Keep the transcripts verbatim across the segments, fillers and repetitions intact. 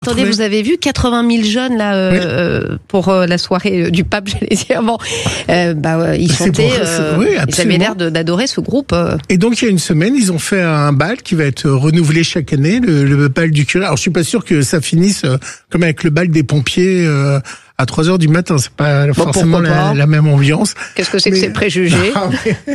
attendez, vous avez vu quatre-vingt mille jeunes là euh, oui. euh, pour euh, la soirée du pape, j'allais dire. Bon, euh, bah ils chantaient. Euh, oui, ils avaient l'air de, d'adorer ce groupe. Euh. Et donc il y a une semaine, ils ont fait un bal qui va être renouvelé chaque année, le, le bal du curé. Alors je suis pas sûr que ça finisse euh, comme avec le bal des pompiers. Euh, à trois heures du matin, c'est pas bon, forcément la, la même ambiance. Qu'est-ce que c'est mais... que ces préjugés? Ah, mais...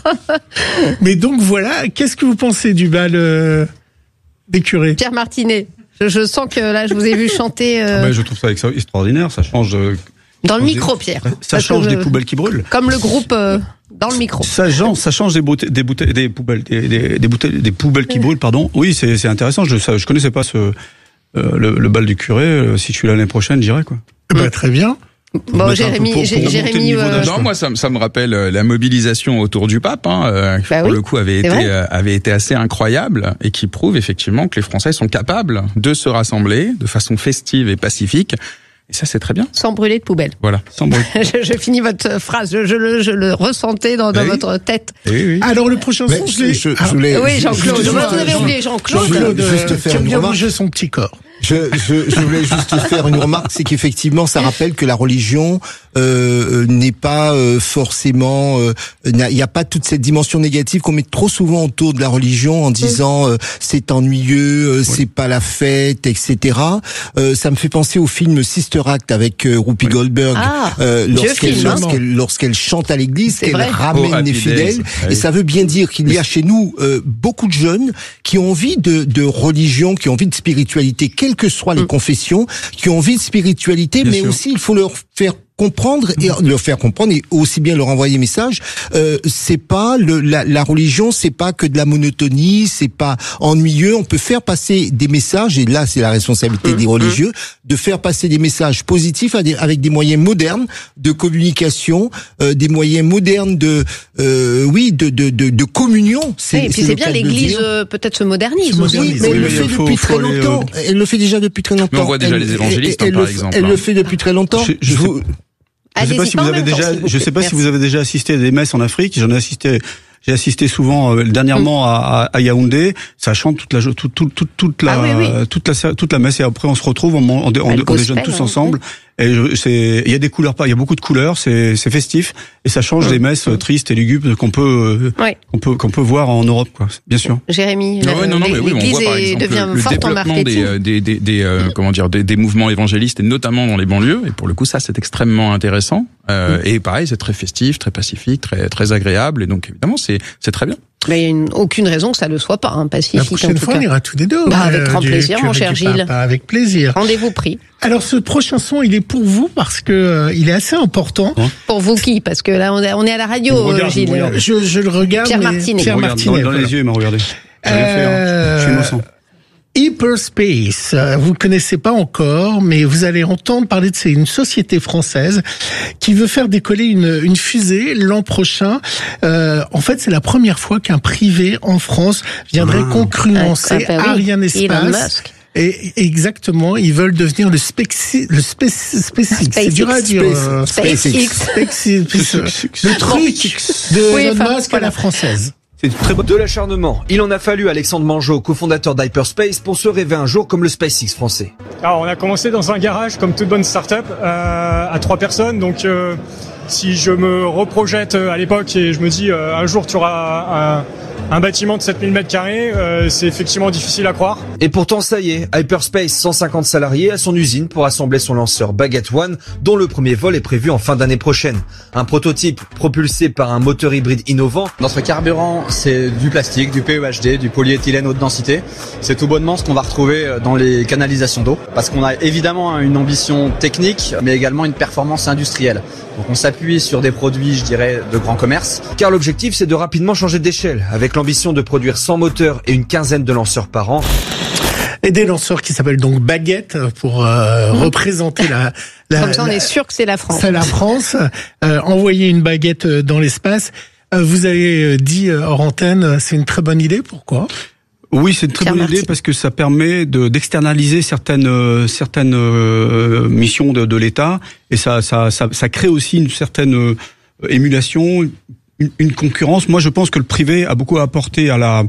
mais donc voilà, qu'est-ce que vous pensez du bal euh, des curés? Pierre Martinet, je, je sens que là, je vous ai vu chanter... Euh... Ah ben, je trouve ça extraordinaire, ça change... Euh, dans le micro, Pierre. Ça change des le... poubelles qui brûlent. Comme le groupe euh, dans le micro. Ça, genre, ça change des, bouteilles, des, bouteilles, des poubelles, des, des, des, bouteilles, des poubelles qui brûlent, pardon. Oui, c'est, c'est intéressant, je ne connaissais pas ce, euh, le, le bal du curé. Euh, si je suis là l'année prochaine, j'irai, quoi. Bah, très bien. Bon, Jérémy, pour, pour Jérémy, euh... non, moi, ça, ça me rappelle la mobilisation autour du pape, hein, euh, qui bah pour oui, le coup avait été, euh, avait été assez incroyable et qui prouve effectivement que les Français sont capables de se rassembler de façon festive et pacifique. Et ça, c'est très bien. Sans brûler de poubelle. Voilà, sans brûler. je, je finis votre phrase. Je, je, le, je le ressentais dans, dans oui. votre tête. Oui, oui. Alors, le prochain son, je, je, je voulais... Oui, Jean-Claude. Vous avez oublié Jean-Claude. Jean-Claude, juste faire une remarque. Bouger son petit corps. Je, je, je voulais juste faire une remarque, c'est qu'effectivement, ça rappelle que la religion euh, n'est pas euh, forcément, il euh, n'y a pas toute cette dimension négative qu'on met trop souvent autour de la religion en disant euh, c'est ennuyeux, euh, oui. c'est pas la fête, et cetera. Euh, ça me fait penser au film Sister Act avec euh, Whoopi oui. Goldberg, ah, euh, lorsqu'elle, film, lorsqu'elle, lorsqu'elle chante à l'église, c'est qu'elle vrai. ramène oh, les fidèles, days. et ça veut bien dire qu'il y a chez nous euh, beaucoup de jeunes qui ont envie de, de religion, qui ont envie de spiritualité, quelles que soient les mmh. confessions, qui ont envie de spiritualité, bien mais sûr. aussi il faut leur faire comprendre et leur faire comprendre et aussi bien leur envoyer message. Euh, c'est pas le, la, la religion, c'est pas que de la monotonie, c'est pas ennuyeux. On peut faire passer des messages et là c'est la responsabilité mmh. des religieux de faire passer des messages positifs avec des moyens modernes de communication, euh, des moyens modernes de euh, oui de de de, de communion. C'est, oui, et puis c'est, c'est bien l'Église euh, peut-être se modernise. aussi. Oui, mais oui, elle le fait faut, depuis faut très longtemps. Euh... Elle le fait déjà depuis très longtemps. Mais on voit déjà elle, les évangélistes elle, elle, hein, par elle exemple. Elle hein. le fait depuis très longtemps. Je, je, vous... Je sais pas si vous avez déjà, je sais pas si vous avez déjà assisté à des messes en Afrique. J'en ai assisté, j'ai assisté souvent euh, dernièrement mmh. à, à Yaoundé. Ça chante toute la, toute, toute, toute, toute la, ah, oui, oui. toute la, toute la messe et après on se retrouve, on, on, on, on, on déjeune tous ensemble. Et c'est, il y a des couleurs, il y a beaucoup de couleurs, c'est, c'est festif et ça change mmh. des messes mmh. tristes et lugubres qu'on peut, oui. qu'on peut, qu'on peut voir en Europe, quoi. Bien sûr. Jérémy, non, ouais, non, non, mais oui, on voit par exemple devient le, le développement des, des, des, des euh, comment dire, des, des mouvements évangélistes et notamment dans les banlieues. Et pour le coup, ça, c'est extrêmement intéressant. Euh, mmh. Et pareil, c'est très festif, très pacifique, très, très agréable. Et donc, évidemment, c'est, c'est très bien. Mais il n'y a une, aucune raison que ça ne le soit pas, hein, pacifique. La prochaine en tout fois, cas. on ira tous les deux. Bah, avec grand plaisir, mon cher Gilles. Avec plaisir. Rendez-vous pris. Alors, ce prochain son, il est pour vous parce que euh, il est assez important. Hein pour vous qui? Parce que là, on est, on est à la radio, regarde, Gilles. Je, je le regarde. Pierre Martinet. Pierre Martinet. Dans, dans les yeux, il m'a regardé. J'ai rien fait, hein. Je suis innocent. Hyperspace, vous ne connaissez pas encore, mais vous allez entendre parler de c'est une société française qui veut faire décoller une, une fusée l'an prochain. Euh, en fait, c'est la première fois qu'un privé en France viendrait ah. concurrencer ah, Ariane Espace. Et exactement, ils veulent devenir le SpaceX, le Space, SpaceX. C'est dur à dire. SpaceX. SpaceX. Le truc de oui, Elon Musk à la française. Très de l'acharnement. Il en a fallu Alexandre Mangeot, cofondateur d'Hyperspace, pour se rêver un jour comme le SpaceX français. Alors, on a commencé dans un garage, comme toute bonne start-up, euh, à trois personnes. Donc, euh, si je me reprojette à l'époque et je me dis euh, un jour tu auras un, un bâtiment de sept mille mètres carrés, euh, c'est effectivement difficile à croire. Et pourtant, ça y est, Hyperspace, cent cinquante salariés à son usine pour assembler son lanceur Baguette One, dont le premier vol est prévu en fin d'année prochaine. Un prototype propulsé par un moteur hybride innovant. Notre carburant, c'est du plastique, du P E H D, du polyéthylène haute densité. C'est tout bonnement ce qu'on va retrouver dans les canalisations d'eau. Parce qu'on a évidemment une ambition technique, mais également une performance industrielle. Donc on s'appuie sur des produits, je dirais, de grand commerce. Car l'objectif, c'est de rapidement changer d'échelle, avec l'ambition de produire cent moteurs et une quinzaine de lanceurs par an. Et des lanceurs qui s'appellent donc Baguette, pour euh, mmh. représenter la, la... Comme ça, on la, est sûr que c'est la France. C'est la France. Euh, envoyer une baguette dans l'espace. Euh, vous avez dit euh, hors antenne, c'est une très bonne idée. Pourquoi ? Oui, c'est une très Pierre bonne Martin. idée parce que ça permet de, d'externaliser certaines euh, certaines euh, missions de, de l'État et ça, ça ça ça crée aussi une certaine euh, émulation, une, une concurrence. Moi, je pense que le privé a beaucoup apporté à la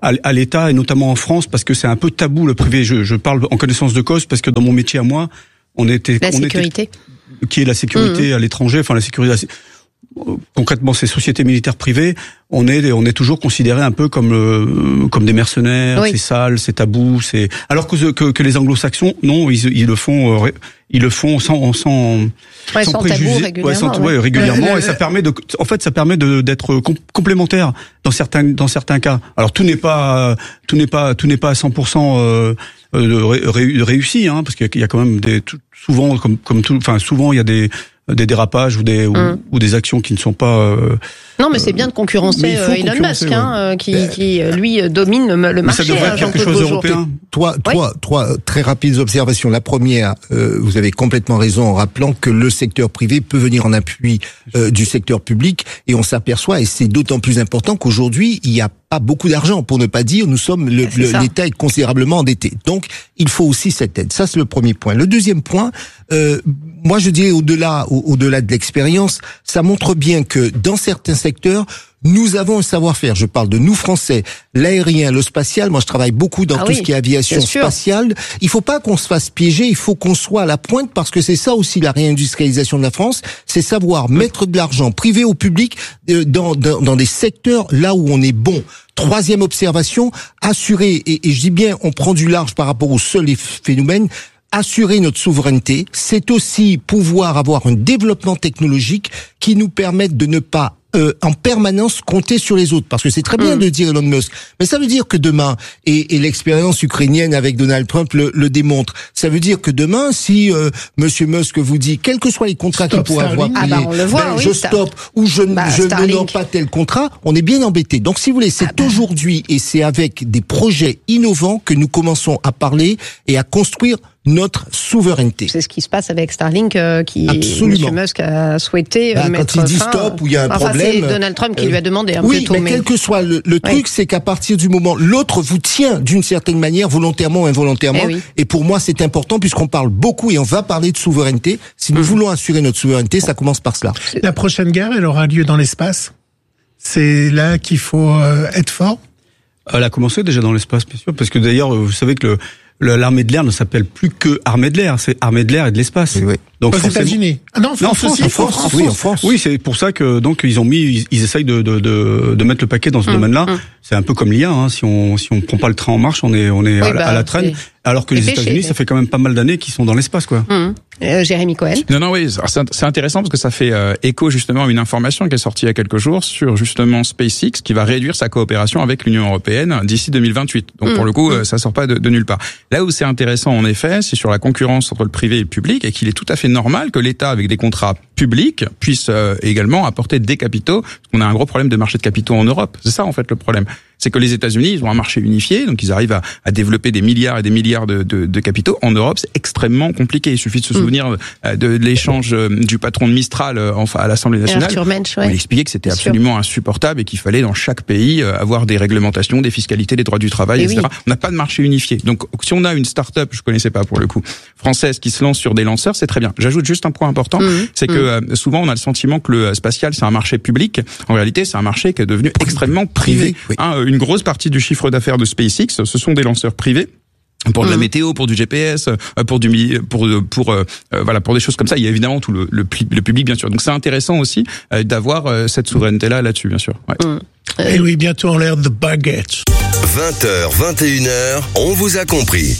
à, à l'État et notamment en France parce que c'est un peu tabou le privé. Je, je parle en connaissance de cause parce que dans mon métier à moi, on était la on sécurité, était, qui est la sécurité mmh. à l'étranger, enfin la sécurité. Concrètement, ces sociétés militaires privées, on est on est toujours considéré un peu comme euh, comme des mercenaires, oui. c'est sale, c'est tabou, c'est alors que que, que les Anglo-Saxons, non, ils, ils le font, euh, ils le font sans sans ouais, sans, sans préjugés, tabou, régulièrement, ouais, sans, ouais. Ouais, régulièrement, euh, et ça permet de, en fait, ça permet de d'être com- complémentaire dans certains dans certains cas. Alors tout n'est pas tout n'est pas tout n'est pas à cent pour cent euh, ré, ré, réussi, hein, parce qu'il y a quand même des souvent comme comme tout, enfin souvent il y a des des dérapages ou des mmh. ou, ou des actions qui ne sont pas euh, non mais c'est bien de concurrencer euh, Elon Musk hein, ouais. qui, qui lui domine le, le marché. Mais ça devrait être quelque chose d'européen. Trois, trois, oui. trois très rapides observations. La première, euh, vous avez complètement raison en rappelant que le secteur privé peut venir en appui euh, du secteur public et on s'aperçoit et c'est d'autant plus important qu'aujourd'hui il y a pas beaucoup d'argent pour ne pas dire nous sommes le, le, l'État est considérablement endetté. Donc il faut aussi cette aide. Ça c'est le premier point. Le deuxième point, euh, moi je dirais au-delà au, au-delà de l'expérience, ça montre bien que dans certains secteurs, nous avons un savoir-faire. Je parle de nous Français, l'aérien, le spatial. Moi, je travaille beaucoup dans ah tout oui, ce qui est aviation spatiale. Il faut pas qu'on se fasse piéger. Il faut qu'on soit à la pointe parce que c'est ça aussi la réindustrialisation de la France. C'est savoir mettre de l'argent privé au public dans, dans, dans des secteurs là où on est bon. Troisième observation, assurer, et, et je dis bien, on prend du large par rapport aux seuls phénomènes, assurer notre souveraineté, c'est aussi pouvoir avoir un développement technologique qui nous permette de ne pas Euh, en permanence compter sur les autres, parce que c'est très bien mmh. de dire Elon Musk, mais ça veut dire que demain, et, et l'expérience ukrainienne avec Donald Trump le, le démontre, ça veut dire que demain, si euh, Monsieur Musk vous dit, quels que soient les contrats qu'il pourrait avoir payés, ah bah on le voit, ben, oui, je stoppe ou je, bah, je ne donne pas tel contrat, on est bien embêté. Donc si vous voulez, c'est ah bah. aujourd'hui et c'est avec des projets innovants que nous commençons à parler et à construire notre souveraineté. C'est ce qui se passe avec Starlink, euh, qui M. Musk a souhaité bah, mettre quand il dit fin, stop ou il y a un enfin, problème. C'est Donald Trump qui euh, lui a demandé un oui, peu tôt. Mais, mais quel que soit le, le truc, oui. c'est qu'à partir du moment, l'autre vous tient d'une certaine manière, volontairement ou involontairement. Eh oui. Et pour moi, c'est important puisqu'on parle beaucoup et on va parler de souveraineté. Si nous mmh. voulons assurer notre souveraineté, ça commence par cela. La prochaine guerre, elle aura lieu dans l'espace. C'est là qu'il faut euh, être fort. Elle a commencé déjà dans l'espace, bien sûr, parce que d'ailleurs, vous savez que le Le, l'armée de l'air ne s'appelle plus que armée de l'air, c'est armée de l'air et de l'espace. Oui, oui. Donc aux États-Unis. Ah non, en France, non, en France, aussi, en France, France. Oui, en France. Oui, c'est pour ça que donc ils ont mis, ils, ils essayent de, de de de mettre le paquet dans ce mmh, domaine-là. Mmh. C'est un peu comme l'I A. Hein. Si on si on prend pas le train en marche, on est on est oui, à, bah, à la traîne. Alors que les péché, États-Unis, mais... ça fait quand même pas mal d'années qu'ils sont dans l'espace, quoi. Mmh. Euh, Jérémy Cohen. Non, non, oui, c'est intéressant parce que ça fait euh, écho justement à une information qui est sortie il y a quelques jours sur justement SpaceX qui va réduire sa coopération avec l'Union européenne d'ici deux mille vingt-huit. Donc mmh. pour le coup, mmh. ça sort pas de, de nulle part. Là où c'est intéressant en effet, c'est sur la concurrence entre le privé et le public et qu'il est tout à fait normal que l'État, avec des contrats publics, puisse euh, également apporter des capitaux. Parce qu'on a un gros problème de marché de capitaux en Europe. C'est ça en fait le problème. C'est que les États-Unis, ils ont un marché unifié, donc ils arrivent à, à développer des milliards et des milliards de, de, de capitaux. En Europe, c'est extrêmement compliqué. Il suffit de se souvenir mmh. de, de l'échange du patron de Mistral enfin, à l'Assemblée nationale. Arthur Mensch, ouais. Il expliquait que c'était absolument sûr. insupportable et qu'il fallait dans chaque pays avoir des réglementations, des fiscalités, des droits du travail, et cetera. Oui. On n'a pas de marché unifié. Donc si on a une start-up, je connaissais pas pour le coup, française qui se lance sur des lanceurs, c'est très bien. J'ajoute juste un point important, mmh. c'est que mmh. souvent on a le sentiment que le spatial c'est un marché public. En réalité, c'est un marché qui est devenu extrêmement privé. privé oui. hein, une grosse partie du chiffre d'affaires de SpaceX, ce sont des lanceurs privés. Pour de la météo, pour du G P S, pour du pour pour euh, voilà pour des choses comme ça. Il y a évidemment tout le le, le public bien sûr. Donc c'est intéressant aussi euh, d'avoir euh, cette souveraineté là là-dessus bien sûr. Ouais. Mmh. Et oui, bientôt en l'air de baguette. vingt heures, vingt et une heures, on vous a compris.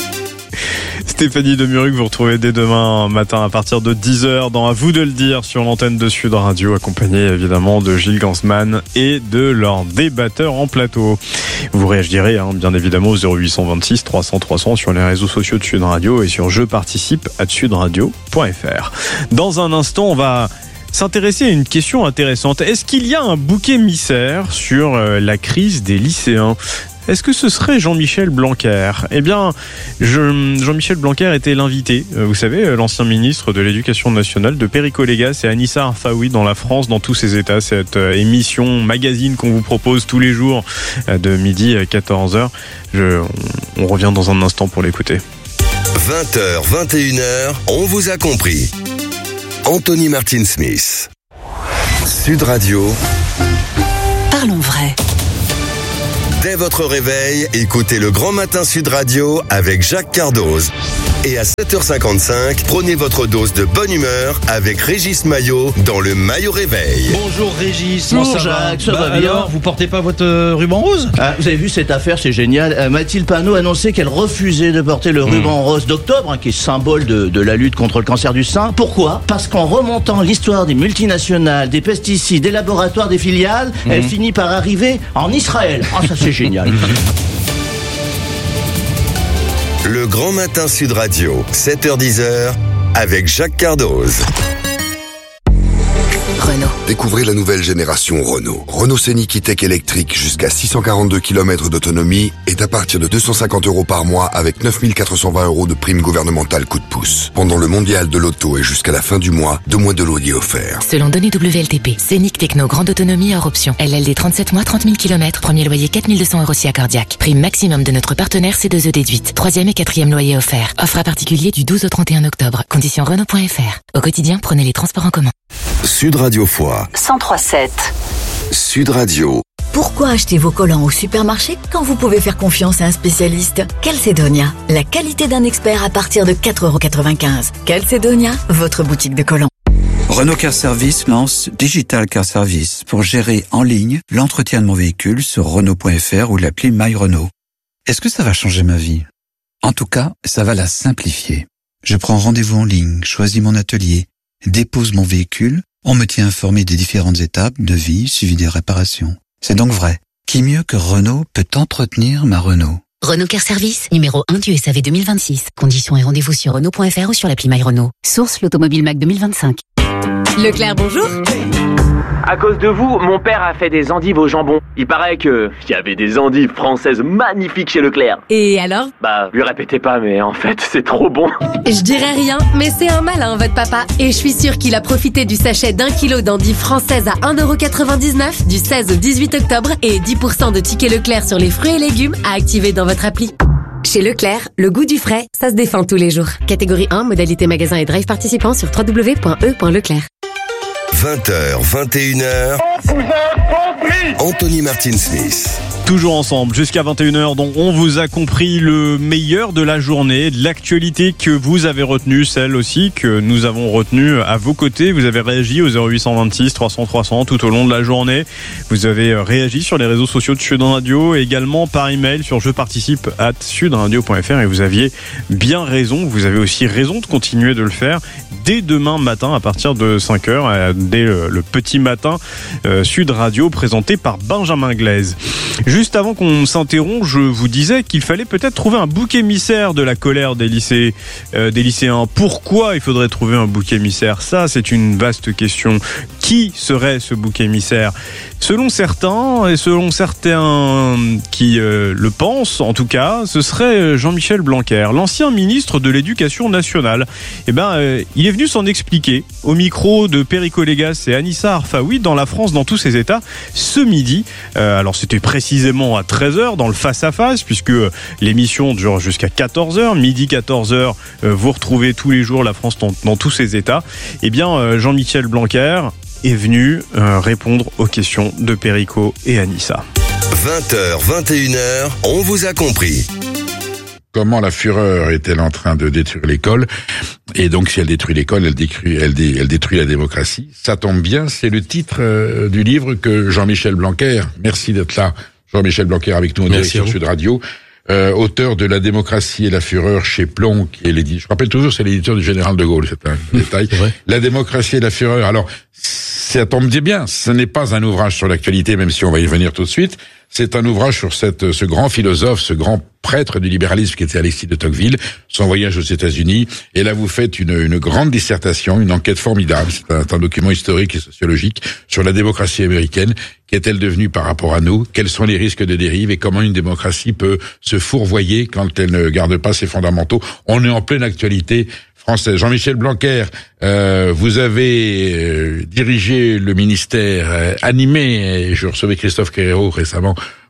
Stéphanie Demuruc, vous retrouvez dès demain matin à partir de dix heures dans À vous de le dire sur l'antenne de Sud Radio, accompagné évidemment de Gilles Gansman et de leurs débatteurs en plateau. Vous réagirez hein, bien évidemment au zéro huit cent vingt-six trois cents trois cents sur les réseaux sociaux de Sud Radio et sur je participe arobase sudradio point f r. Dans un instant, on va s'intéresser à une question intéressante. Est-ce qu'il y a un bouc émissaire sur la crise des lycéens ? Est-ce que ce serait Jean-Michel Blanquer ? Eh bien, je, Jean-Michel Blanquer était l'invité, vous savez, l'ancien ministre de l'Éducation nationale, de Perico Légas et Anissa Arfaoui dans La France, dans tous ses états, cette émission magazine qu'on vous propose tous les jours de midi à quatorze heures. Je, on, on revient dans un instant pour l'écouter. vingt heures, vingt et une heures, on vous a compris. Anthony Martin Smith. Sud Radio. Parlons vrai. Dès votre réveil, écoutez le Grand Matin Sud Radio avec Jacques Cardoz. Et à sept heures cinquante-cinq, prenez votre dose de bonne humeur avec Régis Maillot dans le Maillot Réveil. Bonjour Régis. Bonjour Jacques, ça bah va bien. Alors, vous portez pas votre euh, ruban rose? Ah, vous avez vu cette affaire, c'est génial. Euh, Mathilde Panot a annoncé qu'elle refusait de porter le mmh. ruban rose d'octobre, hein, qui est symbole de, de la lutte contre le cancer du sein. Pourquoi? Parce qu'en remontant l'histoire des multinationales, des pesticides, des laboratoires, des filiales, mmh. elle finit par arriver en Israël. Ah, ça c'est génial. Le Grand Matin Sud Radio, sept heures dix, avec Jacques Cardoz. Renault. Découvrez la nouvelle génération Renault. Renault Scénic E-Tech électrique jusqu'à six cent quarante-deux kilomètres d'autonomie est à partir de deux cent cinquante euros par mois avec neuf mille quatre cent vingt euros de prime gouvernementale coup de pouce. Pendant le mondial de l'auto et jusqu'à la fin du mois, deux mois de loyer offerts. Selon données W L T P, Scénic Techno grande autonomie hors option. L L D trente-sept mois, trente mille kilomètres, premier loyer quatre mille deux cents euros si accordiaque. Prime maximum de notre partenaire C deux E déduite. Troisième et quatrième loyer offert. Offre à particulier du douze au trente et un octobre. Conditions Renault point F R. Au quotidien, prenez les transports en commun. Sud Radio Foix. cent trois sept. Sud Radio. Pourquoi acheter vos collants au supermarché quand vous pouvez faire confiance à un spécialiste? Calcedonia, la qualité d'un expert à partir de quatre euros quatre-vingt-quinze. Calcedonia, votre boutique de collants. Renault Car Service lance Digital Car Service pour gérer en ligne l'entretien de mon véhicule sur Renault point F R ou l'appli My Renault. Est-ce que ça va changer ma vie? En tout cas, ça va la simplifier. Je prends rendez-vous en ligne, choisis mon atelier, dépose mon véhicule, on me tient informé des différentes étapes de vie suivi des réparations. C'est donc vrai. Qui mieux que Renault peut entretenir ma Renault? Renault Car Service, numéro un du S A V deux mille vingt-six. Conditions et rendez-vous sur Renault point F R ou sur l'appli My Renault. Source l'Automobile Mac deux mille vingt-cinq. Leclerc, bonjour. À cause de vous, mon père a fait des endives au jambon. Il paraît que il y avait des endives françaises magnifiques chez Leclerc. Et alors? Bah, lui répétez pas, mais en fait, c'est trop bon. Je dirais rien, mais c'est un malin, votre papa. Et je suis sûre qu'il a profité du sachet d'un kilo d'endives françaises à un euro quatre-vingt-dix-neuf du seize au dix-huit octobre et dix pour cent de tickets Leclerc sur les fruits et légumes à activer dans votre appli. Chez Leclerc, le goût du frais, ça se défend tous les jours. Catégorie un, modalité magasin et drive participant sur w w w point e point leclerc. vingt heures, vingt et une heures. Anthony Martin Smith. Toujours ensemble jusqu'à vingt et une heures, donc on vous a compris le meilleur de la journée, de l'actualité que vous avez retenue, celle aussi que nous avons retenue à vos côtés. Vous avez réagi au zéro huit cent vingt-six trois cents trois cents tout au long de la journée. Vous avez réagi sur les réseaux sociaux de Sud Radio et également par email sur je participe arobase sudradio point f r et vous aviez bien raison. Vous avez aussi raison de continuer de le faire dès demain matin à partir de cinq heures, dès le petit matin Sud Radio présenté par Benjamin Glaise. Juste avant qu'on s'interrompe, je vous disais qu'il fallait peut-être trouver un bouc émissaire de la colère des lycées, euh, des lycéens. Pourquoi il faudrait trouver un bouc émissaire? Ça, c'est une vaste question. Qui serait ce bouc émissaire? Selon certains, et selon certains qui euh, le pensent, en tout cas, ce serait Jean-Michel Blanquer, l'ancien ministre de l'Éducation nationale. Eh ben, euh, il est venu s'en expliquer au micro de Perico Légas et Anissa Arfaoui dans La France dans tous ses états ce midi. Euh, alors, c'était précisément à treize heures dans le face-à-face, puisque l'émission dure jusqu'à quatorze heures. Midi quatorze heures, euh, vous retrouvez tous les jours La France dans, dans tous ses états. Eh bien, euh, Jean-Michel Blanquer est venu euh, répondre aux questions de Perico et Anissa. vingt heures, vingt et une heures, on vous a compris. Comment la fureur est-elle en train de détruire l'école? Et donc, si elle détruit l'école, elle détruit, elle, dé, elle détruit la démocratie. Ça tombe bien, c'est le titre euh, du livre que Jean-Michel Blanquer, merci d'être là, Jean-Michel Blanquer avec nous en direct sur Sud Radio, euh, auteur de La démocratie et la fureur chez Plon, qui est l'éditeur, je rappelle toujours, c'est l'éditeur du Général de Gaulle, c'est un détail. La démocratie et la fureur. Alors, ça tombe bien, ce n'est pas un ouvrage sur l'actualité, même si on va y revenir tout de suite. C'est un ouvrage sur cette, ce grand philosophe, ce grand prêtre du libéralisme qui était Alexis de Tocqueville, son voyage aux États-Unis. Et là, vous faites une, une grande dissertation, une enquête formidable. C'est un, un document historique et sociologique sur la démocratie américaine. Qu'est-elle devenue par rapport à nous? Quels sont les risques de dérive et comment une démocratie peut se fourvoyer quand elle ne garde pas ses fondamentaux? On est en pleine actualité française. Jean-Michel Blanquer, euh, vous avez euh, dirigé le ministère, euh, animé, et je recevais Christophe Quérero récemment,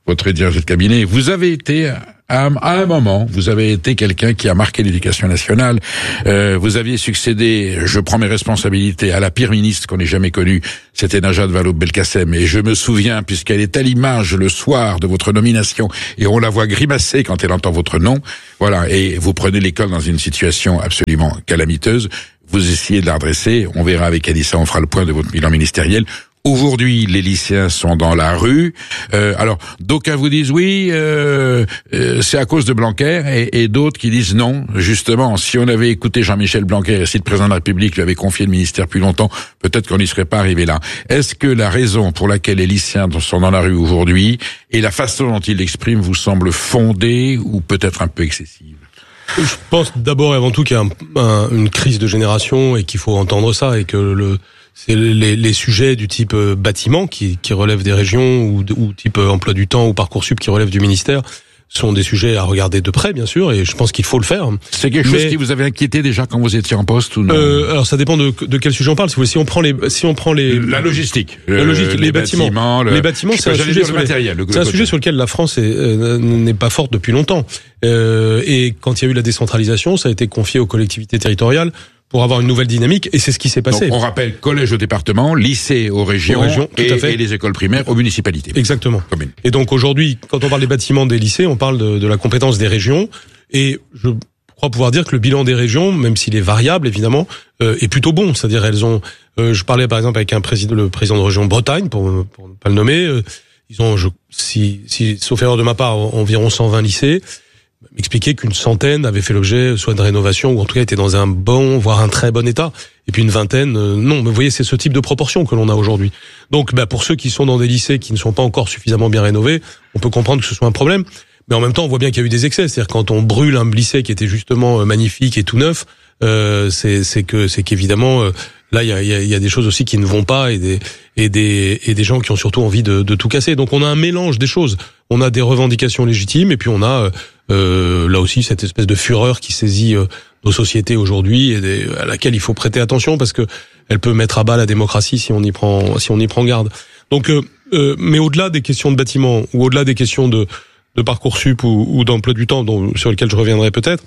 votre directeur de cabinet. Vous avez été, à, à un moment, vous avez été quelqu'un qui a marqué l'éducation nationale. Euh, vous aviez succédé, je prends mes responsabilités, à la pire ministre qu'on ait jamais connue. C'était Najat Vallaud-Belkacem. Et je me souviens, puisqu'elle est à l'image le soir de votre nomination, et on la voit grimacer quand elle entend votre nom. Voilà. Et vous prenez l'école dans une situation absolument calamiteuse. Vous essayez de la redresser. On verra avec Anissa, on fera le point de votre bilan ministériel. Aujourd'hui, les lycéens sont dans la rue. Euh, alors, d'aucuns vous disent oui, euh, euh, c'est à cause de Blanquer, et, et d'autres qui disent non. Justement, si on avait écouté Jean-Michel Blanquer et si le président de la République lui avait confié le ministère plus longtemps, peut-être qu'on n'y serait pas arrivé là. Est-ce que la raison pour laquelle les lycéens sont dans la rue aujourd'hui et la façon dont ils l'expriment vous semble fondée ou peut-être un peu excessive? Je pense d'abord et avant tout qu'il y a un, un, une crise de génération et qu'il faut entendre ça, et que le c'est les, les sujets du type euh, bâtiment qui, qui relèvent des régions ou, ou type euh, emploi du temps ou Parcoursup qui relèvent du ministère sont des sujets à regarder de près, bien sûr, et je pense qu'il faut le faire. C'est quelque Mais, chose qui vous avait inquiété déjà quand vous étiez en poste ou non? euh, Alors ça dépend de, de quel sujet on parle. Si on prend les, si on prend les, la logistique, la logistique, euh, les, les bâtiments, bâtiments le, les bâtiments, c'est un sujet, sur, matériel, les, c'est un sujet sur lequel la France est, euh, n'est pas forte depuis longtemps. Euh, et quand il y a eu la décentralisation, ça a été confié aux collectivités territoriales pour avoir une nouvelle dynamique, et c'est ce qui s'est passé. Donc on rappelle collège au département, lycée aux régions, aux régions et, tout à fait. Et les écoles primaires aux municipalités. Exactement. Commune. Et donc aujourd'hui, quand on parle des bâtiments des lycées, on parle de, de la compétence des régions, et je crois pouvoir dire que le bilan des régions, même s'il est variable évidemment, euh, est plutôt bon. C'est-à-dire elles ont, euh, je parlais par exemple avec un président, le président de région Bretagne, pour, pour ne pas le nommer, euh, ils ont, je, si, si, sauf erreur de ma part, environ cent vingt lycées. M'expliquer qu'une centaine avait fait l'objet soit de rénovation ou en tout cas était dans un bon, voire un très bon état, et puis une vingtaine euh, non. Mais vous voyez, c'est ce type de proportion que l'on a aujourd'hui. Donc bah, pour ceux qui sont dans des lycées qui ne sont pas encore suffisamment bien rénovés, on peut comprendre que ce soit un problème, mais en même temps on voit bien qu'il y a eu des excès. C'est-à-dire quand on brûle un lycée qui était justement euh, magnifique et tout neuf, euh, c'est, c'est que c'est qu'évidemment euh, là il y a, y, a, y a des choses aussi qui ne vont pas, et des et des et des gens qui ont surtout envie de, de tout casser. Donc on a un mélange des choses. On a des revendications légitimes, et puis on a euh, là aussi cette espèce de fureur qui saisit euh, nos sociétés aujourd'hui, et des, à laquelle il faut prêter attention parce que elle peut mettre à bas la démocratie si on y prend si on y prend garde. Donc, euh, euh, mais au-delà des questions de bâtiments ou au-delà des questions de de Parcoursup ou, ou d'emploi du temps, dont, sur lesquelles je reviendrai peut-être,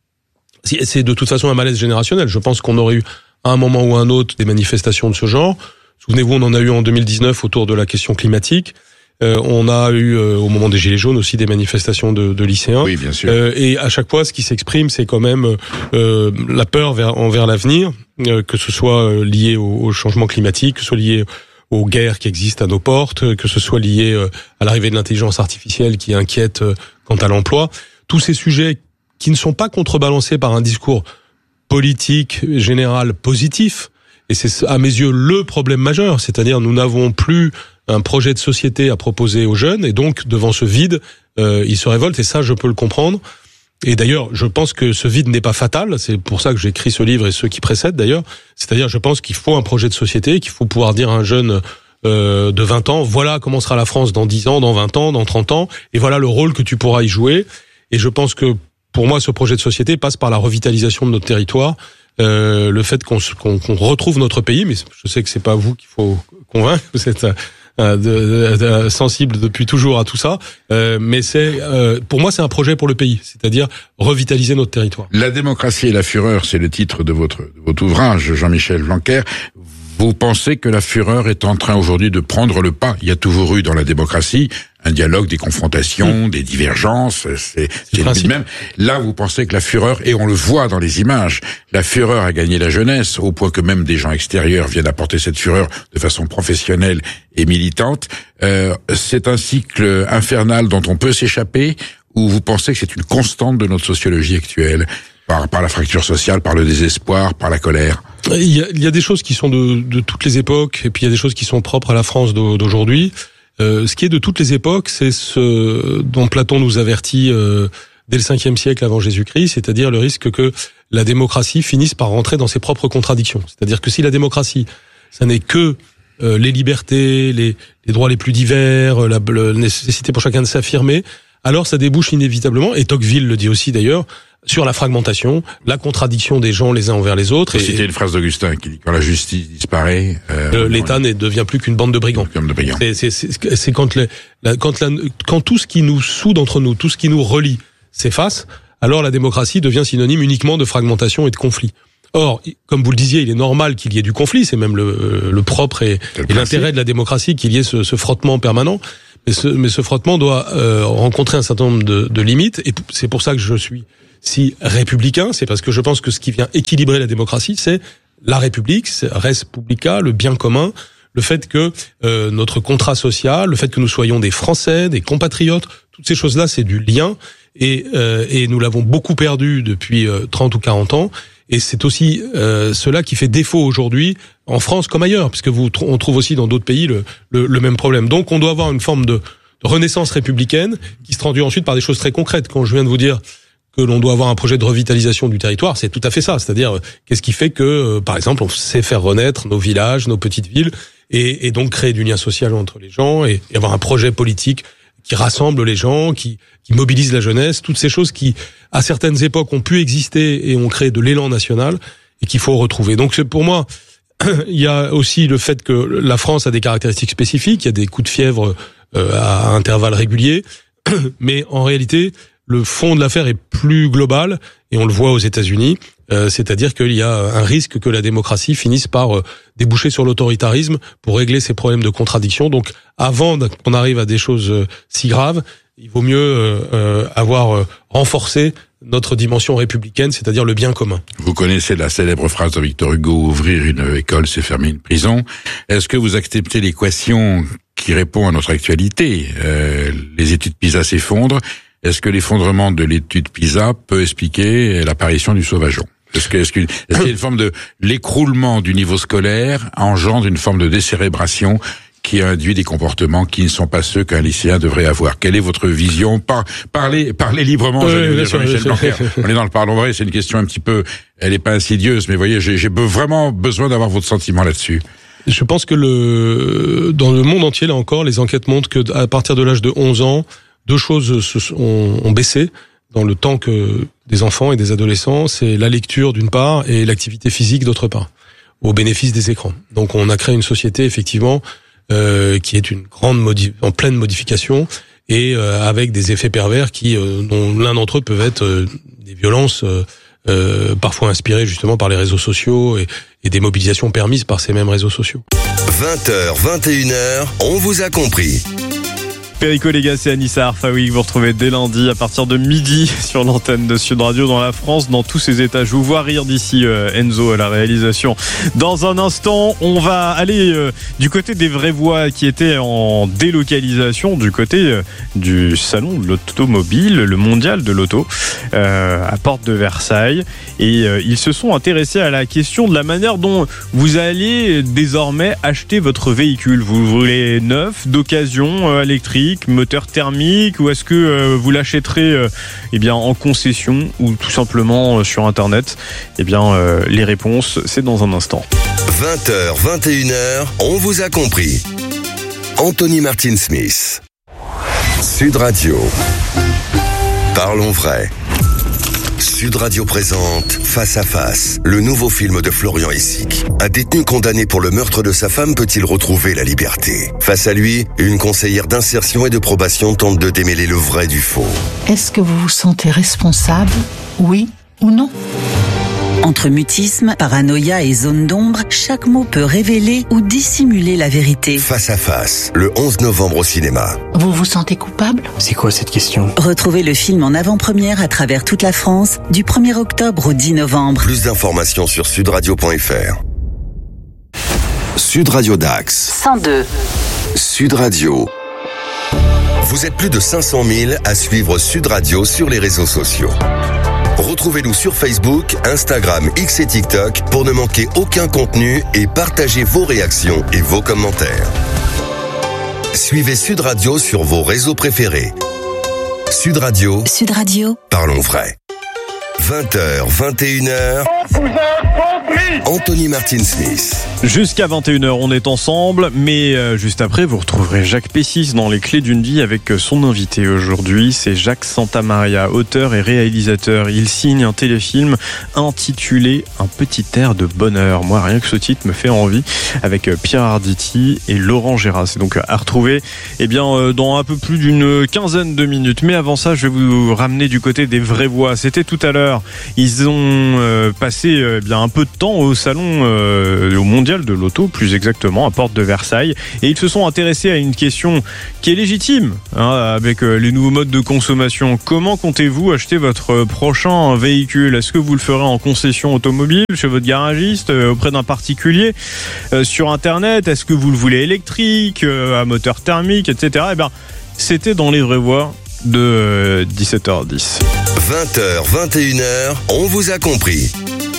c'est de toute façon un malaise générationnel. Je pense qu'on aurait eu à un moment ou à un autre des manifestations de ce genre. Souvenez-vous, on en a eu en deux mille dix-neuf autour de la question climatique. Euh, on a eu euh, au moment des Gilets jaunes aussi des manifestations de, de lycéens. Oui, bien sûr. Euh, et à chaque fois, ce qui s'exprime, c'est quand même euh, la peur vers, envers l'avenir, euh, que ce soit lié au, au changement climatique, que ce soit lié aux guerres qui existent à nos portes, que ce soit lié euh, à l'arrivée de l'intelligence artificielle qui inquiète euh, quant à l'emploi. Tous ces sujets qui ne sont pas contrebalancés par un discours politique général positif. Et c'est à mes yeux le problème majeur, c'est-à-dire nous n'avons plus un projet de société à proposer aux jeunes, et donc devant ce vide, euh, ils se révoltent, et ça je peux le comprendre. Et d'ailleurs, je pense que ce vide n'est pas fatal, c'est pour ça que j'ai écrit ce livre et ceux qui précèdent d'ailleurs, c'est-à-dire je pense qu'il faut un projet de société, qu'il faut pouvoir dire à un jeune euh, de vingt ans, voilà comment sera la France dans dix ans, dans vingt ans, dans trente ans, et voilà le rôle que tu pourras y jouer. Et je pense que pour moi ce projet de société passe par la revitalisation de notre territoire, euh, le fait qu'on, qu'on, qu'on retrouve notre pays, mais je sais que c'est pas vous qu'il faut convaincre, vous êtes euh, de, de, de, sensible depuis toujours à tout ça, euh, mais c'est euh, pour moi c'est un projet pour le pays, c'est-à-dire revitaliser notre territoire. La démocratie et la fureur, c'est le titre de votre, de votre ouvrage, Jean-Michel Blanquer. Vous pensez que la fureur est en train aujourd'hui de prendre le pas? Il y a toujours eu dans la démocratie un dialogue, des confrontations, mmh. des divergences, c'est, c'est le but même. Là, vous pensez que la fureur, et on le voit dans les images, la fureur a gagné la jeunesse, au point que même des gens extérieurs viennent apporter cette fureur de façon professionnelle et militante. Euh, c'est un cycle infernal dont on peut s'échapper, ou vous pensez que c'est une constante de notre sociologie actuelle, par, par la fracture sociale, par le désespoir, par la colère? Il y a, il y a des choses qui sont de, de toutes les époques, et puis il y a des choses qui sont propres à la France d'aujourd'hui. Euh, ce qui est de toutes les époques, c'est ce dont Platon nous avertit euh, dès le cinquième siècle avant Jésus-Christ, c'est-à-dire le risque que la démocratie finisse par rentrer dans ses propres contradictions. C'est-à-dire que si la démocratie, ça n'est que euh, les libertés, les, les droits les plus divers, la, la nécessité pour chacun de s'affirmer, alors ça débouche inévitablement, et Tocqueville le dit aussi d'ailleurs, sur la fragmentation, la contradiction des gens les uns envers les autres. C'était une phrase d'Augustin qui dit quand la justice disparaît, euh, l'État ne devient plus qu'une bande de brigands. De brigands. C'est, c'est, c'est, c'est quand, les, la, quand, la, quand tout ce qui nous soude entre nous, tout ce qui nous relie s'efface, alors la démocratie devient synonyme uniquement de fragmentation et de conflit. Or, comme vous le disiez, il est normal qu'il y ait du conflit, c'est même le, le propre et, et l'intérêt de la démocratie qu'il y ait ce, ce frottement permanent. Mais ce, mais ce frottement doit euh, rencontrer un certain nombre de, de limites, et c'est pour ça que je suis si républicain, c'est parce que je pense que ce qui vient équilibrer la démocratie, c'est la République, c'est res publica, le bien commun, le fait que euh, notre contrat social, le fait que nous soyons des Français, des compatriotes, toutes ces choses-là, c'est du lien, et, euh, et nous l'avons beaucoup perdu depuis euh, trente ou quarante ans, et c'est aussi euh, cela qui fait défaut aujourd'hui en France comme ailleurs, puisque vous on trouve aussi dans d'autres pays le, le, le même problème. Donc on doit avoir une forme de, de renaissance républicaine qui se traduit ensuite par des choses très concrètes. Quand je viens de vous dire que l'on doit avoir un projet de revitalisation du territoire, c'est tout à fait ça. C'est-à-dire, qu'est-ce qui fait que, euh, par exemple, on sait faire renaître nos villages, nos petites villes, et, et donc créer du lien social entre les gens, et, et avoir un projet politique qui rassemble les gens, qui, qui mobilise la jeunesse, toutes ces choses qui, à certaines époques, ont pu exister et ont créé de l'élan national, et qu'il faut retrouver. Donc, c'est pour moi, il y a aussi le fait que la France a des caractéristiques spécifiques, il y a des coups de fièvre euh, à intervalles réguliers, mais en réalité, le fond de l'affaire est plus global, et on le voit aux États-Unis, euh, c'est-à-dire qu'il y a un risque que la démocratie finisse par euh, déboucher sur l'autoritarisme pour régler ces problèmes de contradiction. Donc, avant qu'on arrive à des choses euh, si graves, il vaut mieux euh, euh, avoir euh, renforcé notre dimension républicaine, c'est-à-dire le bien commun. Vous connaissez la célèbre phrase de Victor Hugo, ouvrir une école, c'est fermer une prison. Est-ce que vous acceptez l'équation qui répond à notre actualité? euh, Les études PISA s'effondrent. Est-ce que l'effondrement de l'étude PISA peut expliquer l'apparition du sauvageon? Est-ce que, est-ce qu'il est-ce qu'il y a une forme de l'écroulement du niveau scolaire engendre une forme de décérébration qui induit des comportements qui ne sont pas ceux qu'un lycéen devrait avoir? Quelle est votre vision? Par, parlez, parlez librement. Euh, je Jean-Michel Blanquer. On est dans le parlons vrai. C'est une question un petit peu, elle n'est pas insidieuse, mais vous voyez, j'ai, j'ai vraiment besoin d'avoir votre sentiment là-dessus. Je pense que le, dans le monde entier, là encore, les enquêtes montrent que à partir de l'âge de onze ans, deux choses se, ont, ont baissé dans le temps que des enfants et des adolescents, c'est la lecture d'une part et l'activité physique d'autre part, au bénéfice des écrans. Donc on a créé une société effectivement euh, qui est une grande modi- en pleine modification et euh, avec des effets pervers qui, euh, dont l'un d'entre eux peuvent être euh, des violences euh, euh, parfois inspirées justement par les réseaux sociaux et, et des mobilisations permises par ces mêmes réseaux sociaux. vingt heures, vingt et une heures, on vous a compris. Perico Légas et Anissa Arfaoui que vous retrouvez dès lundi à partir de midi sur l'antenne de Sud Radio dans la France, dans tous ses états. Je vous vois rire d'ici euh, Enzo à la réalisation. Dans un instant, on va aller euh, du côté des vraies voix qui étaient en délocalisation, du côté euh, du salon de l'automobile, le mondial de l'auto, euh, à Porte de Versailles. Et euh, ils se sont intéressés à la question de la manière dont vous allez désormais acheter votre véhicule. Vous voulez neuf, d'occasion, euh, électrique, moteur thermique, ou est-ce que euh, vous l'achèterez euh, eh bien en concession ou tout simplement euh, sur internet? Eh bien euh, les réponses, c'est dans un instant. vingt heures, vingt et une heures, on vous a compris. Anthony Martin Smith. Sud Radio. Parlons vrai. Sud Radio présente Face à Face, le nouveau film de Florian Essic. Un détenu condamné pour le meurtre de sa femme peut-il retrouver la liberté? Face à lui, une conseillère d'insertion et de probation tente de démêler le vrai du faux. Est-ce que vous vous sentez responsable, oui ou non? Entre mutisme, paranoïa et zone d'ombre, chaque mot peut révéler ou dissimuler la vérité. Face à Face, le onze novembre au cinéma. Vous vous sentez coupable? C'est quoi cette question? Retrouvez le film en avant-première à travers toute la France, du premier octobre au dix novembre. Plus d'informations sur sudradio point f r. Sud Radio Dax. cent deux. Sud Radio. Vous êtes plus de cinq cent mille à suivre Sud Radio sur les réseaux sociaux. Retrouvez-nous sur Facebook, Instagram, X et TikTok pour ne manquer aucun contenu et partagez vos réactions et vos commentaires. Suivez Sud Radio sur vos réseaux préférés. Sud Radio. Sud Radio. Parlons vrai. vingt heures, vingt et une heures. On vous a compris. Anthony Martin Smith. Jusqu'à vingt et une heures, on est ensemble, mais euh, juste après, vous retrouverez Jacques Pessis dans Les Clés d'une vie avec son invité aujourd'hui. C'est Jacques Santamaria, auteur et réalisateur. Il signe un téléfilm intitulé Un petit air de bonheur. Moi, rien que ce titre me fait envie, avec Pierre Arditi et Laurent Gérard. C'est donc à retrouver eh bien, euh, dans un peu plus d'une quinzaine de minutes. Mais avant ça, je vais vous ramener du côté des vraies voix. C'était tout à l'heure. Ils ont euh, passé euh, bien un peu de temps au salon, euh, au mondial de l'auto, plus exactement, à Porte de Versailles. Et ils se sont intéressés à une question qui est légitime, hein, avec euh, les nouveaux modes de consommation. Comment comptez-vous acheter votre prochain véhicule ? Est-ce que vous le ferez en concession automobile, chez votre garagiste, euh, auprès d'un particulier, euh, sur Internet ? Est-ce que vous le voulez électrique, euh, à moteur thermique, et cetera. Eh bien, c'était dans les vraies voix de euh, dix-sept heures dix. vingt heures, vingt et une heures, on vous a compris.